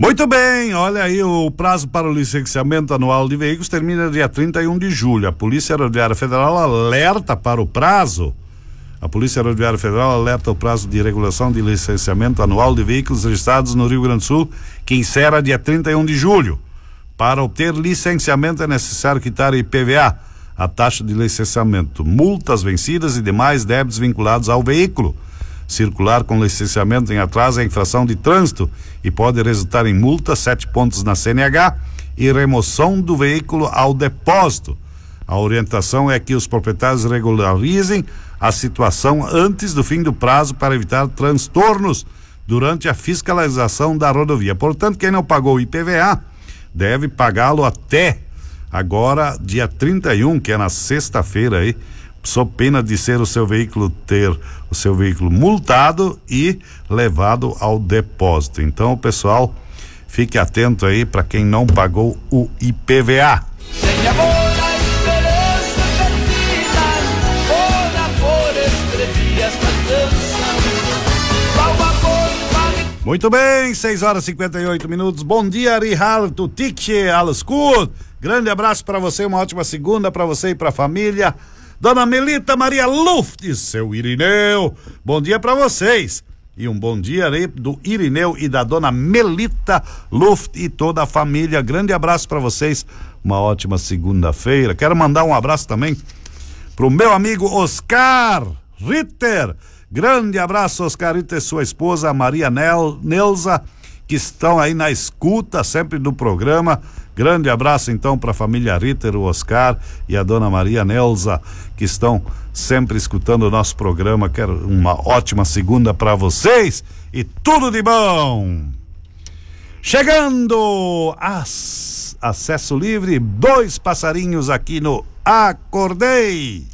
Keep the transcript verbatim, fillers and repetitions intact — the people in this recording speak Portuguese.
Muito bem, olha aí, o prazo para o licenciamento anual de veículos termina dia trinta e um de julho. A Polícia Rodoviária Federal alerta para o prazo. A Polícia Rodoviária Federal alerta o prazo de regulação de licenciamento anual de veículos registrados no Rio Grande do Sul, que encerra dia trinta e um de julho. Para obter licenciamento é necessário quitar I P V A, a taxa de licenciamento, multas vencidas e demais débitos vinculados ao veículo. Circular com licenciamento em atraso é infração de trânsito e pode resultar em multa, sete pontos na C N H e remoção do veículo ao depósito. A orientação é que os proprietários regularizem a situação antes do fim do prazo para evitar transtornos durante a fiscalização da rodovia. Portanto, quem não pagou o I P V A deve pagá-lo até agora, dia trinta e um, que é na sexta-feira aí, sob pena de ser o seu veículo, ter o seu veículo multado e levado ao depósito. Então, pessoal, fique atento aí para quem não pagou o I P V A. Muito bem, seis horas e cinquenta e oito minutos. Bom dia, Richard Tutique, alles gut. Grande abraço para você, uma ótima segunda para você e para a família. Dona Melita Maria Luft e seu Irineu, bom dia para vocês. E um bom dia aí do Irineu e da Dona Melita Luft e toda a família. Grande abraço para vocês, uma ótima segunda-feira. Quero mandar um abraço também pro meu amigo Oscar Ritter. Grande abraço, Oscar Ritter e sua esposa Maria Nel, Nelza, que estão aí na escuta sempre do programa. Grande abraço então para a família Ritter, o Oscar e a Dona Maria Nelza, que estão sempre escutando o nosso programa. Quero uma ótima segunda para vocês e tudo de bom. Chegando as, acesso livre, dois passarinhos aqui no Acordei.